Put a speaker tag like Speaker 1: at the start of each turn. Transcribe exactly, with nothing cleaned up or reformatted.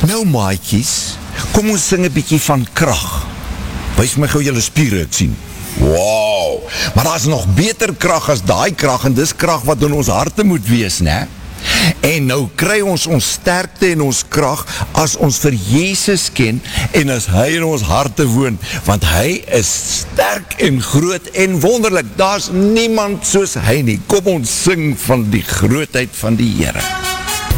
Speaker 1: Nou maatjies, kom ons sing 'n bietjie van krag. Wys my gou julle spiere ek sien. Wow, maar daar is nog beter krag as daai krag, en dis krag wat in ons harte moet wees, né? En nou kry ons ons sterkte en ons krag as ons vir Jesus ken en as hy in ons harte woon, want hy is sterk en groot en wonderlik. Daar's niemand soos hy nie. Kom ons sing van die grootheid van die Here.